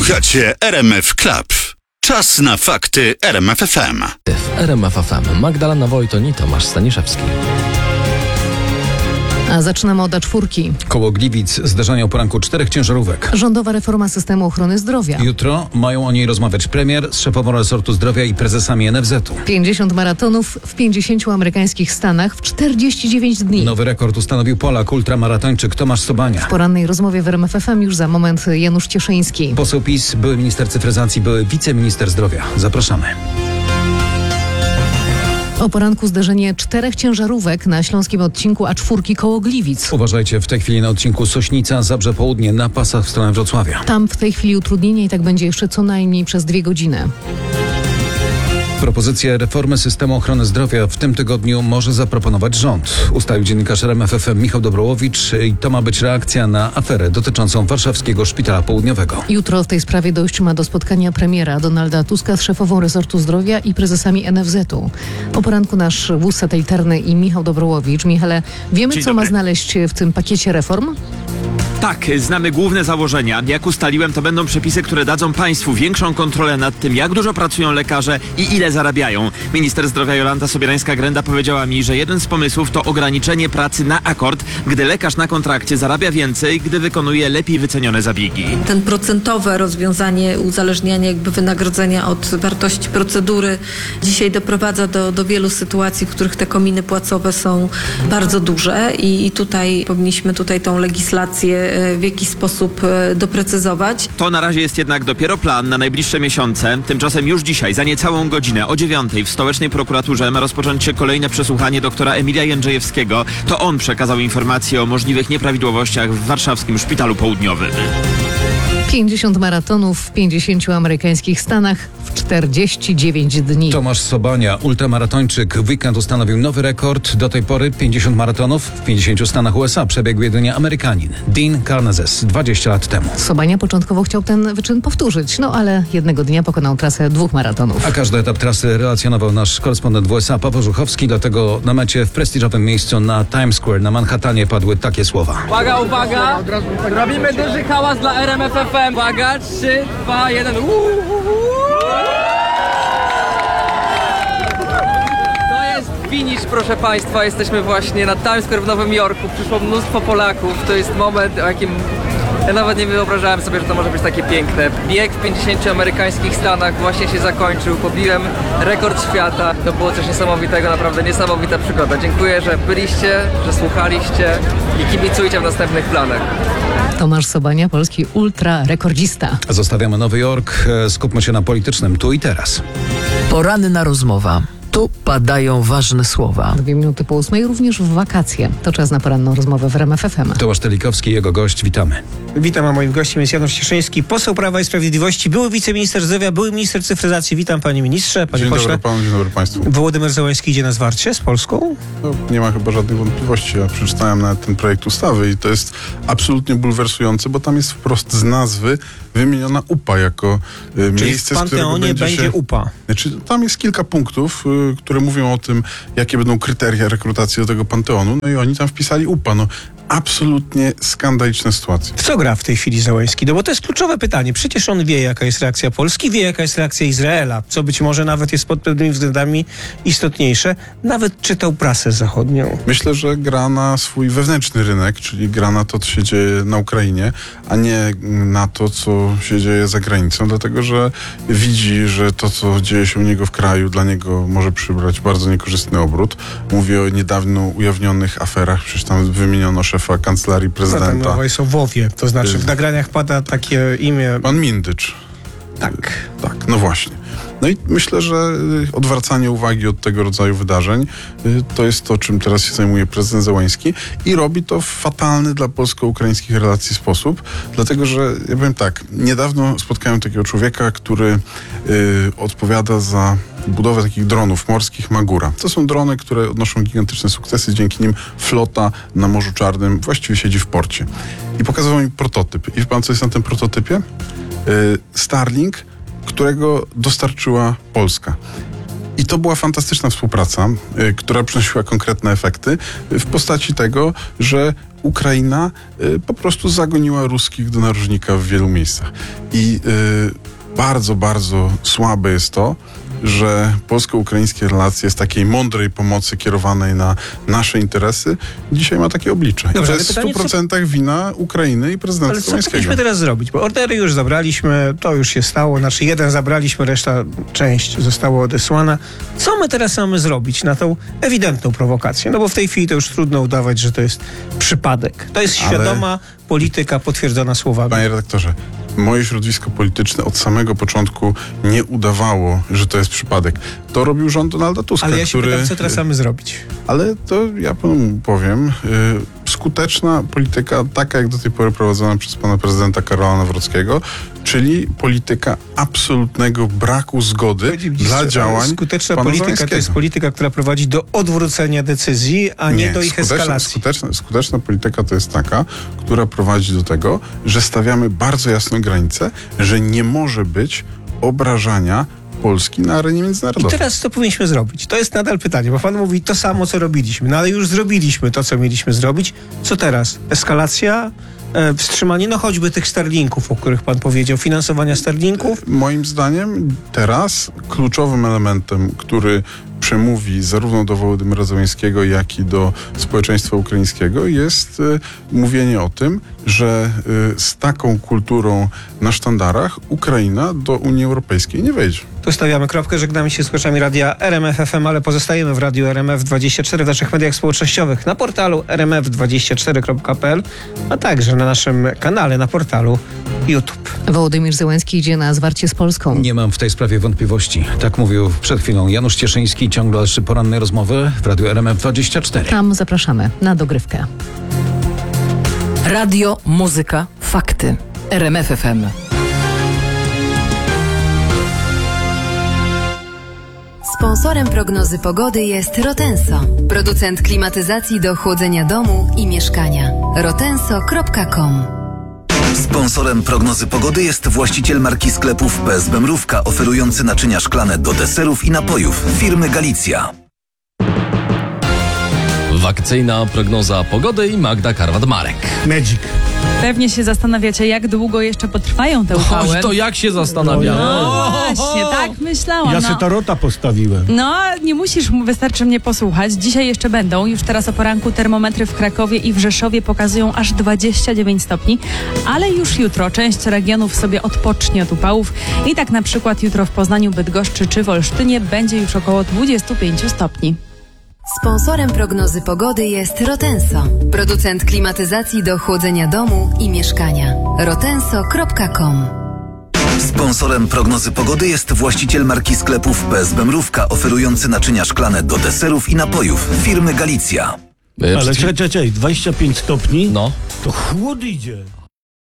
Słuchacie RMF Club. Czas na fakty RMF FM. W RMF FM Magdalena Wojton i Tomasz Staniszewski. A zaczynamy od A4. Koło Gliwic zdarzenia o poranku 4 ciężarówek. Rządowa reforma systemu ochrony zdrowia. Jutro mają o niej rozmawiać premier z szefową resortu zdrowia i prezesami NFZ-u. 50 maratonów w 50 amerykańskich stanach w 49 dni. Nowy rekord ustanowił Polak, ultramaratończyk Tomasz Sobania. W porannej rozmowie w RMF FM już za moment Janusz Cieszyński. Poseł PiS, były minister cyfryzacji, były wiceminister zdrowia. Zapraszamy. O poranku zdarzenie 4 ciężarówek na śląskim odcinku A4 koło Gliwic. Uważajcie w tej chwili na odcinku Sośnica, Zabrze Południe, na pasach w stronę Wrocławia. Tam w tej chwili utrudnienie i tak będzie jeszcze co najmniej przez 2 godziny. Propozycję reformy systemu ochrony zdrowia w tym tygodniu może zaproponować rząd. Ustalił dziennikarz RMF FM Michał Dobrołowicz i to ma być reakcja na aferę dotyczącą warszawskiego Szpitala Południowego. Jutro w tej sprawie dojść ma do spotkania premiera Donalda Tuska z szefową resortu zdrowia i prezesami NFZ-u. O poranku nasz wóz satelitarny i Michał Dobrołowicz. Michale, wiemy Dzień co dobry. ma znaleźć w tym pakiecie reform? Tak, znamy główne założenia. Jak ustaliłem, to będą przepisy, które dadzą państwu większą kontrolę nad tym, jak dużo pracują lekarze i ile zarabiają. Minister zdrowia Jolanta Sobierańska-Grenda powiedziała mi, że jeden z pomysłów to ograniczenie pracy na akord, gdy lekarz na kontrakcie zarabia więcej, gdy wykonuje lepiej wycenione zabiegi. Ten procentowe rozwiązanie, uzależnianie jakby wynagrodzenia od wartości procedury dzisiaj doprowadza do wielu sytuacji, w których te kominy płacowe są bardzo duże i tutaj powinniśmy tą legislację w jakiś sposób doprecyzować. To na razie jest jednak dopiero plan na najbliższe miesiące. Tymczasem już dzisiaj, za niecałą godzinę, o 9:00 w stołecznej prokuraturze ma rozpocząć się kolejne przesłuchanie doktora Emilia Jędrzejewskiego. To on przekazał informacje o możliwych nieprawidłowościach w warszawskim Szpitalu Południowym. 50 maratonów w 50 amerykańskich stanach w 49 dni. Tomasz Sobania, ultramaratończyk, w weekend ustanowił nowy rekord. Do tej pory 50 maratonów w 50 stanach USA przebiegł jedynie Amerykanin Dean Karnazes 20 lat temu. Sobania początkowo chciał ten wyczyn powtórzyć, ale jednego dnia pokonał trasę 2 maratonów. A każdy etap trasy relacjonował nasz korespondent w USA Paweł Żuchowski, dlatego na mecie w prestiżowym miejscu na Times Square na Manhattanie padły takie słowa. Uwaga, uwaga! Robimy duży hałas dla RMF FM. Uwaga, 3, 2, 1. To jest finish, proszę Państwa. Jesteśmy właśnie na Times Square w Nowym Jorku. Przyszło mnóstwo Polaków. To jest moment, o jakim ja nawet nie wyobrażałem sobie, że to może być takie piękne. Bieg w 50 amerykańskich stanach właśnie się zakończył. Pobiłem rekord świata. To było coś niesamowitego, naprawdę niesamowita przygoda. Dziękuję, że byliście, że słuchaliście i kibicujcie w następnych planach. Tomasz Sobania, polski ultrarekordzista. Zostawiamy Nowy Jork, skupmy się na politycznym tu i teraz. Poranna rozmowa. Tu padają ważne słowa. 2 minuty po 8 również w wakacje. To czas na poranną rozmowę w RMF FM. Tomasz Telikowski, jego gość, witamy. Witam, a moim gościem jest Janusz Cieszyński, poseł Prawa i Sprawiedliwości, były wiceminister zdrowia, były minister cyfryzacji. Witam panie ministrze, panie pośle. Dzień dobry panu, dzień dobry państwu. Wołodymyr Zełenski idzie na zwarcie z Polską? No, nie ma chyba żadnych wątpliwości. Ja przeczytałem nawet ten projekt ustawy i to jest absolutnie bulwersujące, bo tam jest wprost z nazwy wymieniona UPA jako miejsce, w z którego Panteonie będzie UPA. Znaczy, tam jest kilka punktów, które mówią o tym, jakie będą kryteria rekrutacji do tego Panteonu, no i oni tam wpisali UPA. No, absolutnie skandaliczna sytuacja. W co gra w tej chwili Zełenski? No bo to jest kluczowe pytanie. Przecież on wie, jaka jest reakcja Polski, wie, jaka jest reakcja Izraela, co być może nawet jest pod pewnymi względami istotniejsze. Nawet czytał prasę zachodnią. Myślę, że gra na swój wewnętrzny rynek, czyli gra na to, co się dzieje na Ukrainie, a nie na to, co się dzieje za granicą, dlatego że widzi, że to, co dzieje się u niego w kraju, dla niego może przybrać bardzo niekorzystny obrót. Mówi o niedawno ujawnionych aferach, przecież tam wymieniono szefa kancelarii prezydenta. Mowa jest o WOW-ie, to znaczy w nagraniach pada takie imię. Pan Mindycz. Tak. Tak, no właśnie. No i myślę, że odwracanie uwagi od tego rodzaju wydarzeń to jest to, czym teraz się zajmuje prezydent Zełenski i robi to w fatalny dla polsko-ukraińskich relacji sposób, dlatego że, ja powiem tak, niedawno spotkałem takiego człowieka, który odpowiada za budowę takich dronów morskich Magura. To są drony, które odnoszą gigantyczne sukcesy, dzięki nim flota na Morzu Czarnym właściwie siedzi w porcie. I pokazywał mi prototyp. I wie pan, co jest na tym prototypie? Starlink, którego dostarczyła Polska. I I to była fantastyczna współpraca, która przynosiła konkretne efekty w postaci tego, że Ukraina po prostu zagoniła ruskich do narożnika w wielu miejscach. I bardzo, bardzo słabe jest to, że polsko-ukraińskie relacje z takiej mądrej pomocy kierowanej na nasze interesy dzisiaj ma takie oblicze. Dobrze, I to jest w ale pytanie, 100% wina Ukrainy i prezydenta Ale co Zełenskiego. powinniśmy teraz zrobić? Bo ordery już zabraliśmy, to już się stało. Znaczy jeden zabraliśmy, część została odesłana. Co my teraz mamy zrobić na tą ewidentną prowokację? No bo w tej chwili to już trudno udawać, że to jest przypadek. To jest świadoma polityka potwierdzona słowami. Panie redaktorze, moje środowisko polityczne od samego początku nie udawało, że to jest przypadek. To robił rząd Donalda Tuska, Ale ja się pytam, co teraz mamy zrobić? Ale to ja panu powiem, skuteczna polityka, taka jak do tej pory prowadzona przez pana prezydenta Karola Nawrockiego, czyli polityka absolutnego braku zgody dla działań skuteczna pana polityka Zełenskiego. to jest polityka, która prowadzi do odwrócenia decyzji, a nie do ich eskalacji. Skuteczna polityka to jest taka, która prowadzi do tego, że stawiamy bardzo jasną granicę, że nie może być obrażania Polski na arenie I międzynarodowej. teraz co powinniśmy zrobić? To jest nadal pytanie, bo pan mówi to samo, co robiliśmy. No ale już zrobiliśmy to, co mieliśmy zrobić. Co teraz? Eskalacja? Wstrzymanie, no choćby tych Starlinków, o których pan powiedział, finansowania Starlinków? Moim zdaniem teraz kluczowym elementem, który przemówi zarówno do Wołodymyra Zełenskiego, jak i do społeczeństwa ukraińskiego, jest mówienie o tym, że z taką kulturą na sztandarach Ukraina do Unii Europejskiej nie wejdzie. Tu stawiamy kropkę, żegnamy się z słuchaczami radia RMF FM, ale pozostajemy w radiu RMF24 w naszych mediach społecznościowych, na portalu rmf24.pl, a także na naszym kanale na portalu YouTube. Wołodymyr Zełenski idzie na zwarcie z Polską. Nie mam w tej sprawie wątpliwości. Tak mówił przed chwilą Janusz Cieszyński. Ciągle dalszy porannej rozmowy w radiu RMF24. Tam zapraszamy na dogrywkę. Radio, muzyka, fakty. RMF FM. Sponsorem prognozy pogody jest Rotenso, producent klimatyzacji do chłodzenia domu i mieszkania. rotenso.com. Sponsorem prognozy pogody jest właściciel marki sklepów PSB Mrówka, oferujący naczynia szklane do deserów i napojów firmy Galicja. Wakacyjna prognoza pogody i Magda Karwat-Marek. Magic. Pewnie się zastanawiacie, jak długo jeszcze potrwają te upały. Oj, to jak się zastanawiamy? No właśnie, tak myślałam. Ja se tarota postawiłem. No, nie musisz, wystarczy mnie posłuchać. Dzisiaj jeszcze będą. Już teraz o poranku termometry w Krakowie i w Rzeszowie pokazują aż 29 stopni, ale już jutro część regionów sobie odpocznie od upałów i tak na przykład jutro w Poznaniu, Bydgoszczy czy w Olsztynie będzie już około 25 stopni. Sponsorem prognozy pogody jest Rotenso, producent klimatyzacji do chłodzenia domu i mieszkania. rotenso.com. Sponsorem prognozy pogody jest właściciel marki sklepów PSB Mrówka, oferujący naczynia szklane do deserów i napojów firmy Galicja. Ale czekaj, 25 stopni? No. To chłód idzie.